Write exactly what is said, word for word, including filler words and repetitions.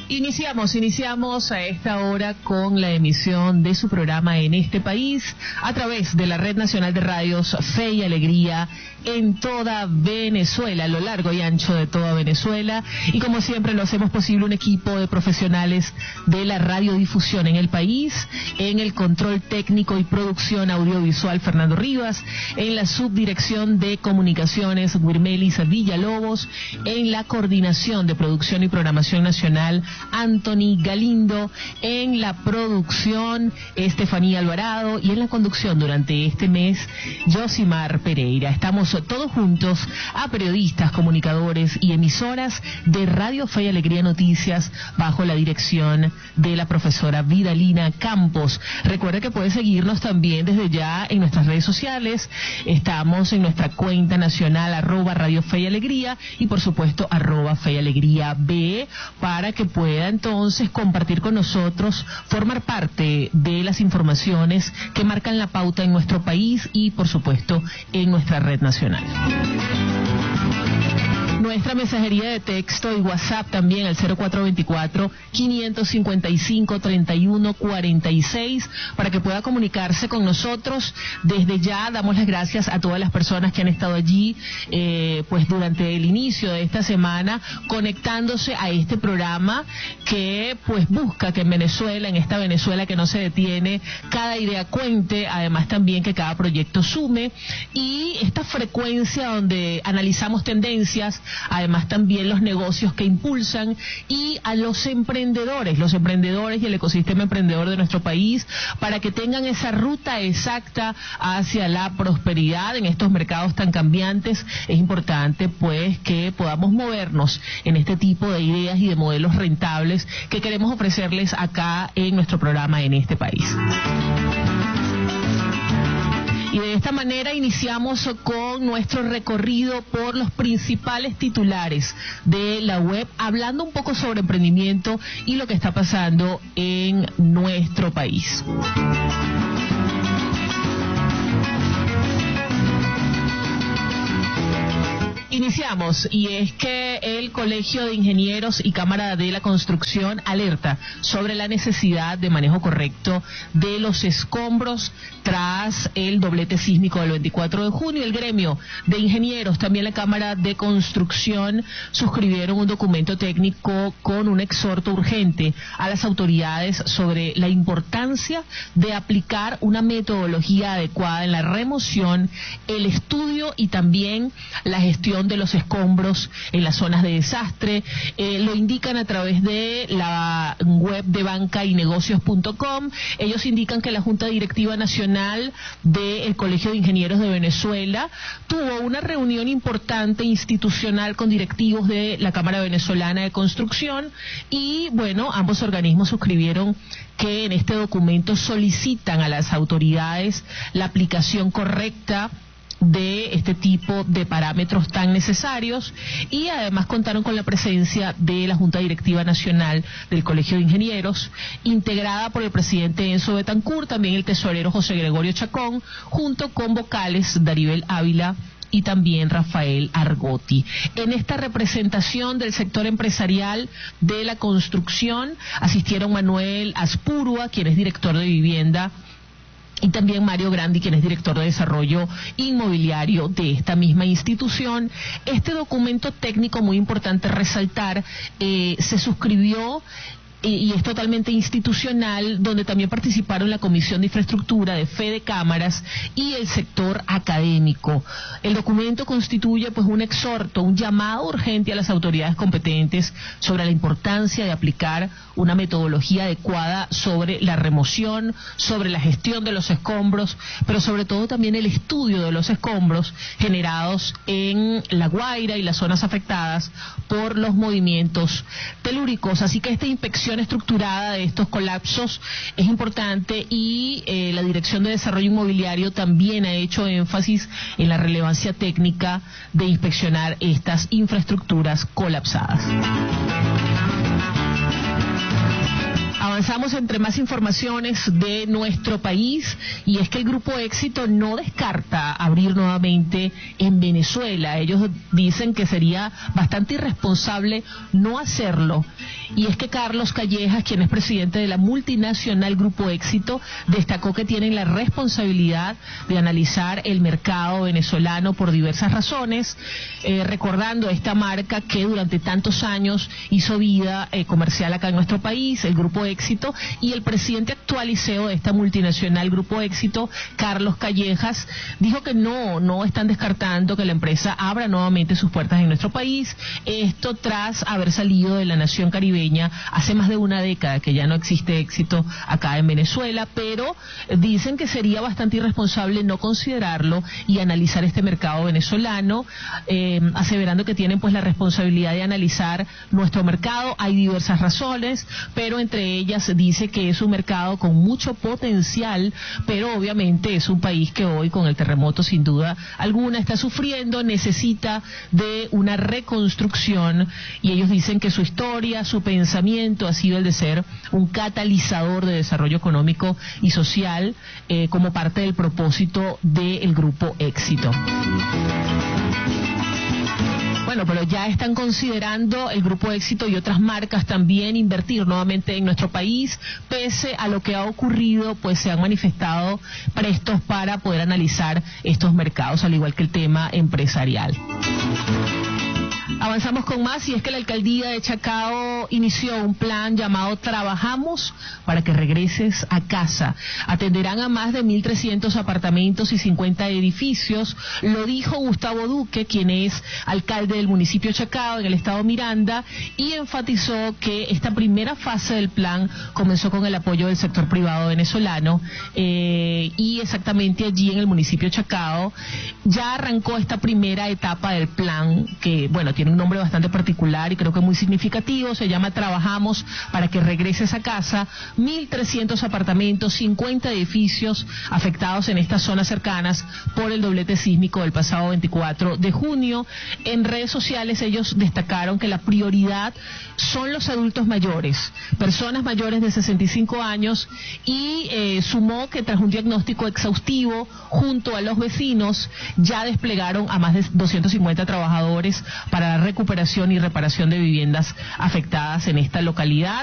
Iniciamos, iniciamos a esta hora con la emisión de su programa En este País a través de la Red Nacional de Radios Fe y Alegría en toda Venezuela, a lo largo y ancho de toda Venezuela, y como siempre lo hacemos posible un equipo de profesionales de la radiodifusión en el país, en el control técnico y producción audiovisual Fernando Rivas, en la subdirección de comunicaciones Wirmelis Villalobos, en la coordinación de producción y programación nacional Anthony Galindo, en la producción Estefanía Alvarado y en la conducción durante este mes Josimar Pereira. Estamos todos juntos a periodistas, comunicadores y emisoras de Radio Fe y Alegría Noticias bajo la dirección de la profesora Vidalina Campos. Recuerda que puede seguirnos también desde ya en nuestras redes sociales. Estamos en nuestra cuenta nacional arroba Radio Fe y Alegría y por supuesto arroba Fe y Alegría B, para que pueda entonces compartir con nosotros, formar parte de las informaciones que marcan la pauta en nuestro país y por supuesto en nuestra red nacional. Nuestra mensajería de texto y WhatsApp también al cero cuatro dos cuatro, cinco cinco cinco, tres uno cuatro seis para que pueda comunicarse con nosotros. Desde ya damos las gracias a todas las personas que han estado allí eh, pues durante el inicio de esta semana conectándose a este programa que pues busca que en Venezuela, en esta Venezuela que no se detiene, cada idea cuente, además también que cada proyecto sume, y esta frecuencia donde analizamos tendencias, además también los negocios que impulsan, y a los emprendedores, los emprendedores y el ecosistema emprendedor de nuestro país, para que tengan esa ruta exacta hacia la prosperidad en estos mercados tan cambiantes. Es importante pues que podamos movernos en este tipo de ideas y de modelos rentables que queremos ofrecerles acá en nuestro programa En este País. Y de esta manera iniciamos con nuestro recorrido por los principales titulares de la web, hablando un poco sobre emprendimiento y lo que está pasando en nuestro país. Iniciamos, y es que el Colegio de Ingenieros y Cámara de la Construcción alerta sobre la necesidad de manejo correcto de los escombros tras el doblete sísmico del veinticuatro de junio. El gremio de ingenieros, también la Cámara de Construcción, suscribieron un documento técnico con un exhorto urgente a las autoridades sobre la importancia de aplicar una metodología adecuada en la remoción, el estudio y también la gestión de los escombros en las zonas de desastre. Eh, lo indican a través de la web de banca y negocios punto com. Ellos indican que la Junta Directiva Nacional del Colegio de Ingenieros de Venezuela tuvo una reunión importante institucional con directivos de la Cámara Venezolana de Construcción y, bueno, ambos organismos suscribieron que en este documento solicitan a las autoridades la aplicación correcta de este tipo de parámetros tan necesarios, y además contaron con la presencia de la Junta Directiva Nacional del Colegio de Ingenieros, integrada por el presidente Enzo Betancourt, también el tesorero José Gregorio Chacón, junto con vocales Daribel Ávila y también Rafael Argotti. En esta representación del sector empresarial de la construcción asistieron Manuel Aspurua, quien es director de vivienda, y también Mario Grandi, quien es director de desarrollo inmobiliario de esta misma institución. Este documento técnico, muy importante resaltar, eh, se suscribió y es totalmente institucional, donde también participaron la Comisión de Infraestructura de Fede Cámaras y el sector académico. El documento constituye pues un exhorto, un llamado urgente a las autoridades competentes sobre la importancia de aplicar una metodología adecuada sobre la remoción, sobre la gestión de los escombros, pero sobre todo también el estudio de los escombros generados en La Guaira y las zonas afectadas por los movimientos telúricos. Así que esta inspección estructurada de estos colapsos es importante, y eh, la Dirección de Desarrollo Inmobiliario también ha hecho énfasis en la relevancia técnica de inspeccionar estas infraestructuras colapsadas. Avanzamos entre más informaciones de nuestro país, y es que el Grupo Éxito no descarta abrir nuevamente en Venezuela. Ellos dicen que sería bastante irresponsable no hacerlo. Y es que Carlos Callejas, quien es presidente de la multinacional Grupo Éxito, destacó que tienen la responsabilidad de analizar el mercado venezolano por diversas razones, eh, recordando esta marca que durante tantos años hizo vida eh, comercial acá en nuestro país, el Grupo Éxito, y el presidente actual y C E O de esta multinacional Grupo Éxito, Carlos Callejas, dijo que no, no están descartando que la empresa abra nuevamente sus puertas en nuestro país, esto tras haber salido de la nación caribeña hace más de una década, que ya no existe Éxito acá en Venezuela, pero dicen que sería bastante irresponsable no considerarlo y analizar este mercado venezolano, eh, aseverando que tienen pues la responsabilidad de analizar nuestro mercado. Hay diversas razones, pero entre ellas dice que es un mercado con mucho potencial, pero obviamente es un país que hoy con el terremoto sin duda alguna está sufriendo, necesita de una reconstrucción, y ellos dicen que su historia, su pensamiento ha sido el de ser un catalizador de desarrollo económico y social eh, como parte del propósito del Grupo Éxito. Bueno, pero ya están considerando el Grupo Éxito y otras marcas también invertir nuevamente en nuestro país, pese a lo que ha ocurrido, pues se han manifestado prestos para poder analizar estos mercados, al igual que el tema empresarial. Avanzamos con más, y es que la alcaldía de Chacao inició un plan llamado Trabajamos para que regreses a casa. Atenderán a más de mil trescientos apartamentos y cincuenta edificios, lo dijo Gustavo Duque, quien es alcalde del municipio de Chacao en el estado Miranda, y enfatizó que esta primera fase del plan comenzó con el apoyo del sector privado venezolano, eh, y exactamente allí en el municipio de Chacao ya arrancó esta primera etapa del plan, que bueno, tiene un nombre bastante particular y creo que muy significativo, se llama Trabajamos para que regreses a casa. Mil trescientos apartamentos, cincuenta edificios afectados en estas zonas cercanas por el doblete sísmico del pasado veinticuatro de junio. En redes sociales ellos destacaron que la prioridad son los adultos mayores, personas mayores de sesenta y cinco años, y eh, sumó que tras un diagnóstico exhaustivo junto a los vecinos ya desplegaron a más de doscientos cincuenta trabajadores para la recuperación y reparación de viviendas afectadas en esta localidad.